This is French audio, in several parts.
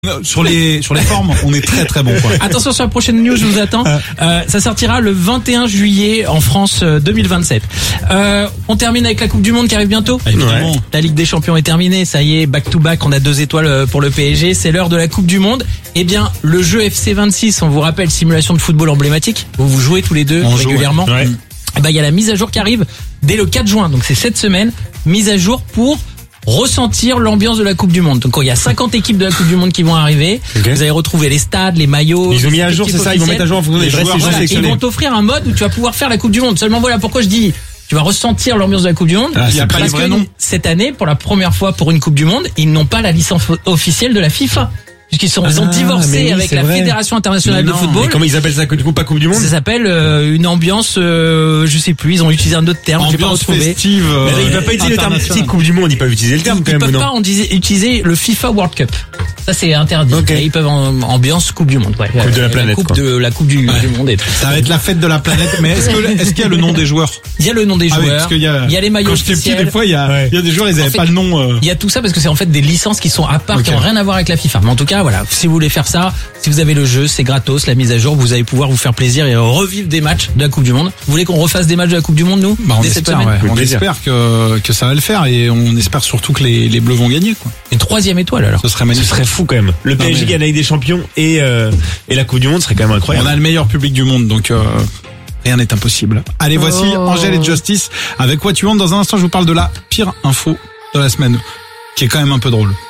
Sur les formes, on est très très bon, quoi. Attention sur la prochaine news, je vous attends. Ça sortira le 21 juillet en France 2027. On termine avec la Coupe du Monde qui arrive bientôt. Évidemment. La Ligue des Champions est terminée, ça y est, back to back, on a 2 étoiles pour le PSG, c'est l'heure de la Coupe du Monde. Eh bien, le jeu FC26, on vous rappelle, simulation de football emblématique, vous jouez tous les deux régulièrement. Ouais. Eh ben, il y a la mise à jour qui arrive dès le 4 juin, donc c'est cette semaine, mise à jour pour ressentir l'ambiance de la Coupe du Monde. Donc il y a 50 équipes de la Coupe du Monde qui vont arriver. Okay. Vous allez retrouver les stades, les maillots. Ils ont mis à jour, c'est ça, ils vont mettre à jour en fonction des joueurs Ils vont t'offrir un mode où tu vas pouvoir faire la Coupe du Monde. Seulement voilà pourquoi je dis tu vas ressentir l'ambiance de la Coupe du Monde. Il y a pas les vrais noms. Cette année, pour la première fois pour une Coupe du Monde, ils n'ont pas la licence officielle de la FIFA. Puisqu'ils ont divorcé avec la Fédération internationale de football. Et comment ils appellent ça, du coup, pas Coupe du Monde? Ça s'appelle une ambiance, je sais plus, ils ont utilisé un autre terme, Ambiance festive. Mais ils peuvent pas utiliser le terme Coupe du Monde, ils peuvent utiliser le terme quand même, Ils non? peuvent pas utiliser le FIFA World Cup. Ça c'est interdit. Okay. Et ils peuvent ambiance Coupe du Monde. Ouais. Coupe de la planète. La coupe du monde et tout. Ça va être la fête de la planète. Mais est-ce qu'il y a le nom des joueurs? Il y a le nom des joueurs. Oui, parce qu'il y a les maillots quand j'étais petit, officiels. des fois, il y a des joueurs, ils avaient pas le nom. Il y a tout ça parce que c'est en fait des licences qui sont à part, qui ont rien à voir avec la FIFA. Mais en tout cas, voilà, si vous voulez faire ça, si vous avez le jeu, c'est gratos, la mise à jour, vous allez pouvoir vous faire plaisir et revivre des matchs de la Coupe du Monde. Vous voulez qu'on refasse des matchs de la Coupe du Monde, nous? On espère, on espère que ça va le faire et on espère surtout que les Bleus vont gagner, quoi. Une 3e étoile alors. Ce serait magnifique. Ce serait fou quand même. Le PSG gagne avec des champions et la Coupe du Monde serait quand même incroyable. On a le meilleur public du monde, donc rien n'est impossible. Allez, voici Angèle et Justice avec What You Want. Dans un instant, je vous parle de la pire info de la semaine, qui est quand même un peu drôle.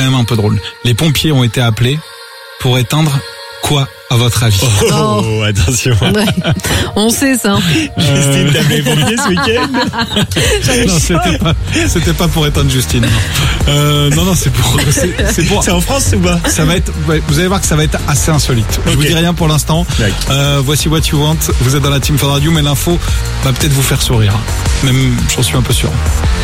Les pompiers ont été appelés pour éteindre quoi, à votre avis? Oh, attention. Ouais. On sait ça. Justine, t'as appelé les pompiers ce week-end? Non, c'était pas pour éteindre Justine. Non, c'est pour. C'est en France ou pas? Ça va être, vous allez voir que ça va être assez insolite. Je vous dis rien pour l'instant. Voici What You Want. Vous êtes dans la Team Fun Radio, mais l'info va peut-être vous faire sourire. Même, j'en suis un peu sûr.